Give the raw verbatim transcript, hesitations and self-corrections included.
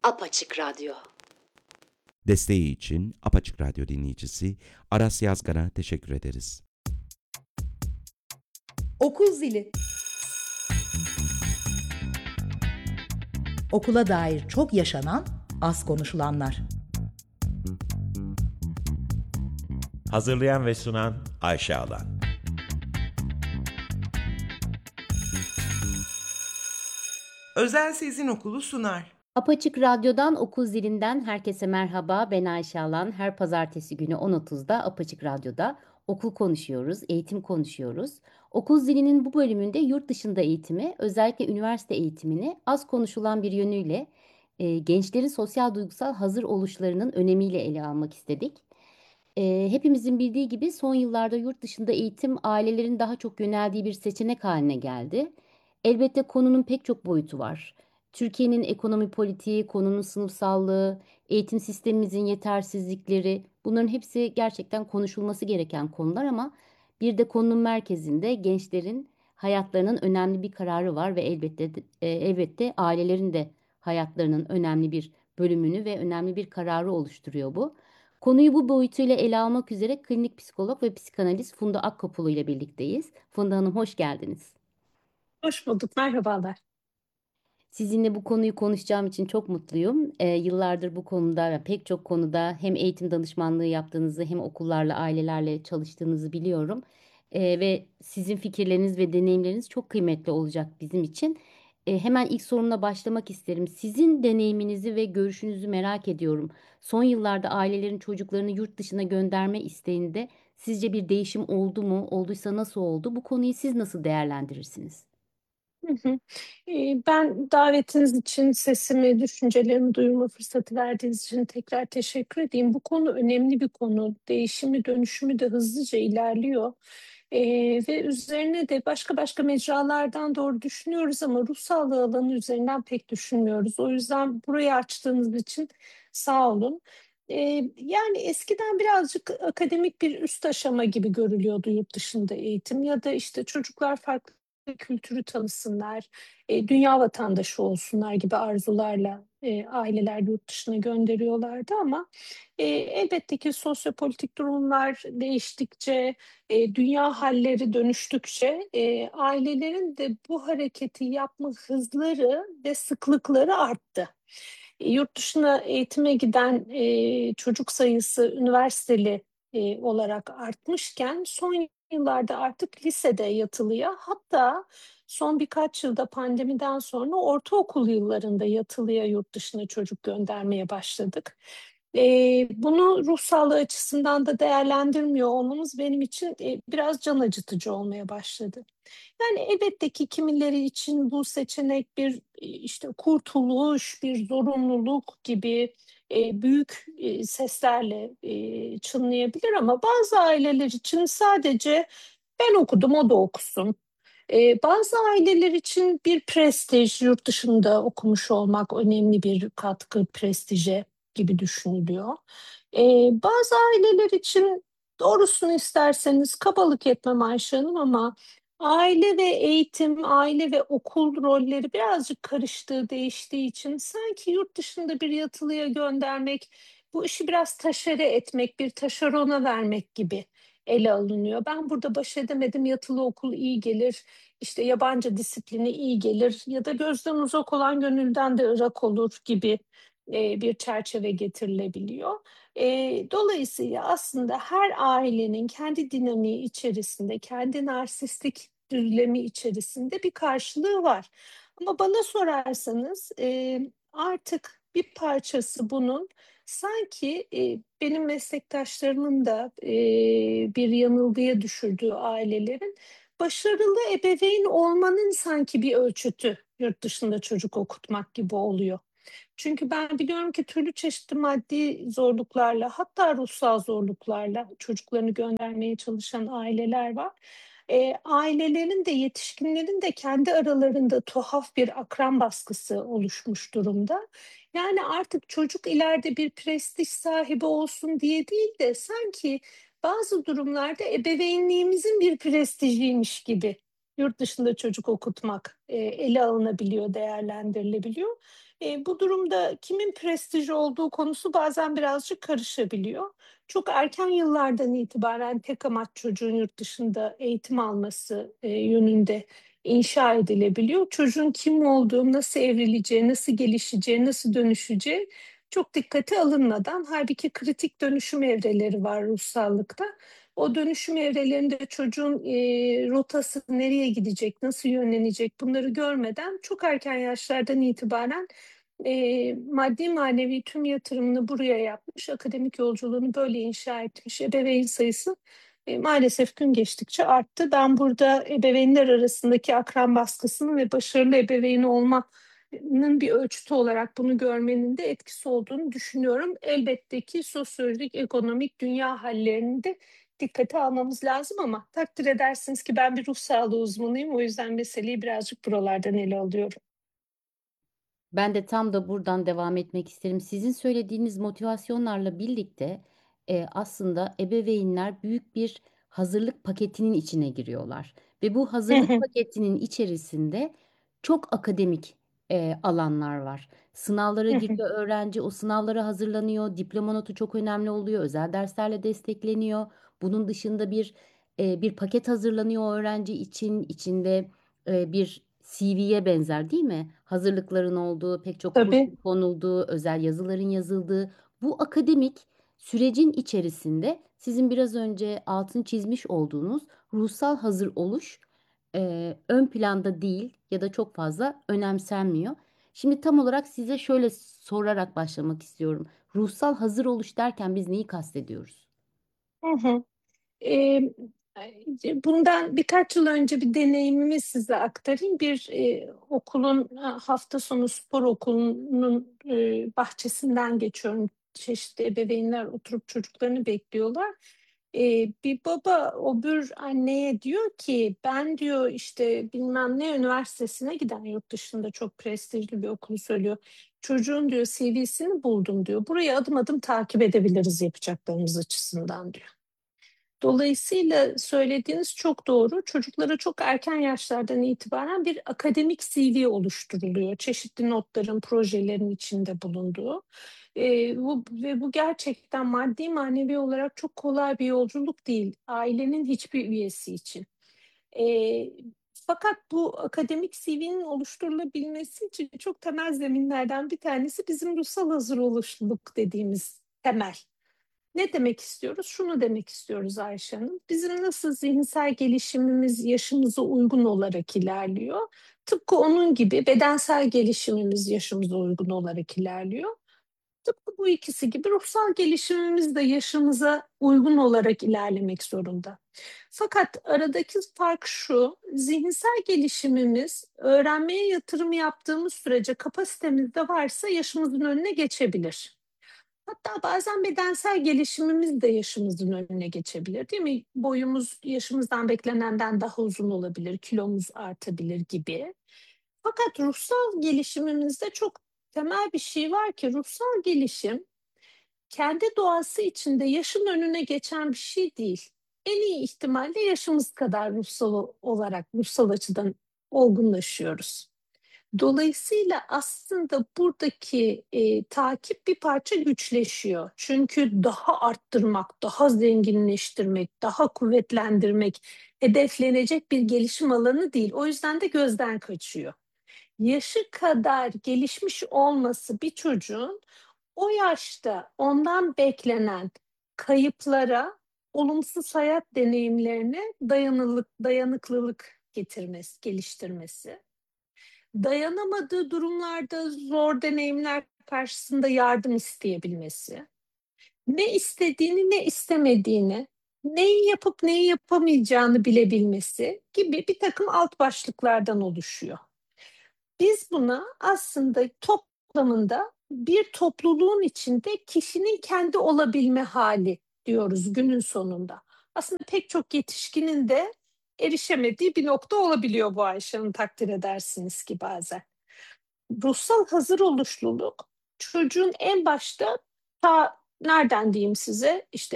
Apaçık Radyo. Desteği için Apaçık Radyo dinleyicisi Aras Yazgan'a teşekkür ederiz. Okul zili. Okula dair çok yaşanan, az konuşulanlar. Hazırlayan ve sunan Ayşe Alan. Özel Sezin Okulu sunar. Apaçık Radyo'dan Okul Zilinden herkese merhaba. Ben Ayşe Alan. Her pazartesi günü on otuzda Apaçık Radyo'da okul konuşuyoruz, eğitim konuşuyoruz. Okul Zili'nin bu bölümünde yurt dışında eğitimi, özellikle üniversite eğitimini az konuşulan bir yönüyle e, gençlerin sosyal duygusal hazır oluşlarının önemiyle ele almak istedik. E, hepimizin bildiği gibi son yıllarda yurt dışında eğitim ailelerin daha çok yöneldiği bir seçenek haline geldi. Elbette konunun pek çok boyutu var. Türkiye'nin ekonomi politiği, konunun sınıfsallığı, eğitim sistemimizin yetersizlikleri, bunların hepsi gerçekten konuşulması gereken konular ama bir de konunun merkezinde gençlerin hayatlarının önemli bir kararı var ve elbette e, elbette ailelerin de hayatlarının önemli bir bölümünü ve önemli bir kararı oluşturuyor bu. Konuyu bu boyutuyla ele almak üzere klinik psikolog ve psikanalist Funda Akkapulu ile birlikteyiz. Funda Hanım hoş geldiniz. Hoş bulduk, merhabalar. Sizinle bu konuyu konuşacağım için çok mutluyum. Ee, yıllardır bu konuda ve pek çok konuda hem eğitim danışmanlığı yaptığınızı hem okullarla, ailelerle çalıştığınızı biliyorum. Ee, ve sizin fikirleriniz ve deneyimleriniz çok kıymetli olacak bizim için. Ee, hemen ilk sorumla başlamak isterim. Sizin deneyiminizi ve görüşünüzü merak ediyorum. Son yıllarda ailelerin çocuklarını yurt dışına gönderme isteğinde sizce bir değişim oldu mu? Olduysa nasıl oldu? Bu konuyu siz nasıl değerlendirirsiniz? Hı hı. Ee, Ben davetiniz için sesimi, düşüncelerimi duyurma fırsatı verdiğiniz için tekrar teşekkür edeyim. Bu konu önemli bir konu. Değişimi, dönüşümü de hızlıca ilerliyor. Ee, ve üzerine de başka başka mecralardan doğru düşünüyoruz ama ruh sağlığı alanı üzerinden pek düşünmüyoruz. O yüzden burayı açtığınız için sağ olun. Ee, yani eskiden birazcık akademik bir üst aşama gibi görülüyordu yurt dışında eğitim ya da işte çocuklar farklı kültürü tanısınlar, e, dünya vatandaşı olsunlar gibi arzularla e, aileler yurt dışına gönderiyorlardı ama e, elbette ki sosyopolitik durumlar değiştikçe, e, dünya halleri dönüştükçe e, ailelerin de bu hareketi yapma hızları ve sıklıkları arttı. E, Yurt dışına eğitime giden e, çocuk sayısı üniversiteli e, olarak artmışken son yıllarda artık lisede yatılıya, hatta son birkaç yılda pandemiden sonra ortaokul yıllarında yatılıya yurt dışına çocuk göndermeye başladık. E, bunu ruh sağlığı açısından da değerlendirmiyor olmamız benim için e, biraz can acıtıcı olmaya başladı. Yani elbette ki kimileri için bu seçenek bir e, işte kurtuluş, bir zorunluluk gibi e, büyük e, seslerle e, çınlayabilir ama bazı aileler için sadece ben okudum, o da okusun. E, bazı aileler için bir prestij, yurt dışında okumuş olmak önemli bir katkı, prestije gibi düşünülüyor. E, Bazı aileler için doğrusunu isterseniz kabalık etmem Ayşe Hanım ama aile ve eğitim, aile ve okul rolleri birazcık karıştığı, değiştiği için sanki yurt dışında bir yatılıya göndermek, bu işi biraz taşere etmek, bir taşerona vermek gibi ele alınıyor. Ben burada baş edemedim, yatılı okul iyi gelir, işte yabancı disiplini iyi gelir ya da gözden uzak olan gönülden de ırak olur gibi e, bir çerçeve getirilebiliyor. E, dolayısıyla aslında her ailenin kendi dinamiği içerisinde, kendi narsistik düzlemi içerisinde bir karşılığı var. Ama bana sorarsanız e, artık bir parçası bunun sanki e, benim meslektaşlarımın da e, bir yanılgıya düşürdüğü ailelerin başarılı ebeveyn olmanın sanki bir ölçütü yurt dışında çocuk okutmak gibi oluyor. Çünkü ben biliyorum ki türlü çeşitli maddi zorluklarla, hatta ruhsal zorluklarla çocuklarını göndermeye çalışan aileler var. E, ailelerin de yetişkinlerin de kendi aralarında tuhaf bir akran baskısı oluşmuş durumda. Yani artık çocuk ileride bir prestij sahibi olsun diye değil de sanki bazı durumlarda ebeveynliğimizin bir prestijiymiş gibi yurt dışında çocuk okutmak e, ele alınabiliyor, değerlendirilebiliyor. E, bu durumda kimin prestiji olduğu konusu bazen birazcık karışabiliyor. Çok erken yıllardan itibaren tek amaç çocuğun yurt dışında eğitim alması e, yönünde inşa edilebiliyor. Çocuğun kim olduğu, nasıl evrileceği, nasıl gelişeceği, nasıl dönüşeceği çok dikkate alınmadan, halbuki kritik dönüşüm evreleri var ruhsallıkta. O dönüşüm evrelerinde çocuğun e, rotası nereye gidecek, nasıl yönlenecek bunları görmeden çok erken yaşlardan itibaren e, maddi manevi tüm yatırımını buraya yapmış, akademik yolculuğunu böyle inşa etmiş ebeveyn sayısı e, maalesef gün geçtikçe arttı. Ben burada ebeveynler arasındaki akran baskısının ve başarılı ebeveyn olmanın bir ölçütü olarak bunu görmenin de etkisi olduğunu düşünüyorum. Elbette ki sosyolojik, ekonomik dünya hallerini de dikkate almamız lazım ama takdir edersiniz ki ben bir ruh sağlığı uzmanıyım. O yüzden meseleyi birazcık buralardan ele alıyorum. Ben de tam da buradan devam etmek isterim. Sizin söylediğiniz motivasyonlarla birlikte e, aslında ebeveynler büyük bir hazırlık paketinin içine giriyorlar. Ve bu Hı hazırlık hı, paketinin içerisinde çok akademik e, alanlar var. Sınavlara hı hı. giriyor öğrenci, o sınavlara hazırlanıyor, diploma notu çok önemli oluyor, özel derslerle destekleniyor. Bunun dışında bir e, bir paket hazırlanıyor o öğrenci için, içinde e, bir C V'ye benzer değil mi? Hazırlıkların olduğu, pek çok Tabii. kursun konulduğu, özel yazıların yazıldığı bu akademik sürecin içerisinde sizin biraz önce altını çizmiş olduğunuz ruhsal hazır oluş e, ön planda değil ya da çok fazla önemsenmiyor. Şimdi tam olarak size şöyle sorarak başlamak istiyorum. Ruhsal hazır oluş derken biz neyi kastediyoruz? Hı hı. Ee, Bundan birkaç yıl önce bir deneyimimi size aktarayım. Bir e, okulun ha, hafta sonu spor okulunun e, bahçesinden geçiyorum. Çeşitli ebeveynler oturup çocuklarını bekliyorlar. Ee, bir baba öbür anneye diyor ki ben diyor işte bilmem ne üniversitesine giden yurt dışında çok prestijli bir okulu söylüyor. Çocuğun diyor C V'sini buldum diyor. Burayı adım adım takip edebiliriz yapacaklarımız açısından diyor. Dolayısıyla söylediğiniz çok doğru. Çocuklara çok erken yaşlardan itibaren bir akademik C V oluşturuluyor. Çeşitli notların, projelerin içinde bulunduğu. Ee, bu, ve bu gerçekten maddi manevi olarak çok kolay bir yolculuk değil. Ailenin hiçbir üyesi için. Ee, Fakat bu akademik C V'nin oluşturulabilmesi için çok temel zeminlerden bir tanesi bizim ruhsal hazır oluşluluk dediğimiz temel. Ne demek istiyoruz? Şunu demek istiyoruz Ayşe Hanım. Bizim nasıl zihinsel gelişimimiz yaşımıza uygun olarak ilerliyor. Tıpkı onun gibi bedensel gelişimimiz yaşımıza uygun olarak ilerliyor. Tıpkı bu ikisi gibi ruhsal gelişimimiz de yaşımıza uygun olarak ilerlemek zorunda. Fakat aradaki fark şu, zihinsel gelişimimiz öğrenmeye yatırım yaptığımız sürece kapasitemizde varsa yaşımızın önüne geçebilir. Hatta bazen bedensel gelişimimiz de yaşımızın önüne geçebilir, değil mi? Boyumuz yaşımızdan beklenenden daha uzun olabilir, kilomuz artabilir gibi. Fakat ruhsal gelişimimizde çok temel bir şey var ki ruhsal gelişim kendi doğası içinde yaşın önüne geçen bir şey değil. En iyi ihtimalle yaşımız kadar ruhsal olarak, ruhsal açıdan olgunlaşıyoruz. Dolayısıyla aslında buradaki e, takip bir parça güçleşiyor. Çünkü daha arttırmak, daha zenginleştirmek, daha kuvvetlendirmek hedeflenecek bir gelişim alanı değil. O yüzden de gözden kaçıyor. Yaşı kadar gelişmiş olması bir çocuğun o yaşta ondan beklenen kayıplara, olumsuz hayat deneyimlerine dayanıklılık, dayanıklılık getirmesi, geliştirmesi, dayanamadığı durumlarda zor deneyimler karşısında yardım isteyebilmesi, ne istediğini ne istemediğini, neyi yapıp neyi yapamayacağını bilebilmesi gibi bir takım alt başlıklardan oluşuyor. Biz buna aslında toplamında bir topluluğun içinde kişinin kendi olabilme hali diyoruz günün sonunda. Aslında pek çok yetişkinin de erişemediği bir nokta olabiliyor bu Ayşe Hanım, takdir edersiniz ki bazen. Ruhsal hazır oluşluluk çocuğun en başta ta nereden diyeyim size işte